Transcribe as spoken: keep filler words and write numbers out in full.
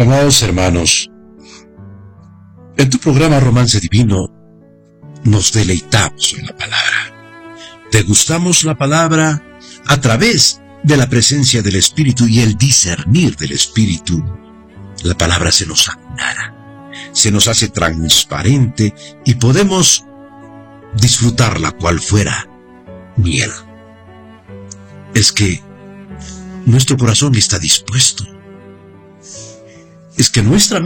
Amados hermanos, en tu programa Romance Divino nos deleitamos en la palabra. Degustamos la palabra a través de la presencia del Espíritu y el discernir del Espíritu. La palabra se nos aclara, se nos hace transparente y podemos disfrutarla cual fuera miel. Es que nuestro corazón está dispuesto. Es que nuestra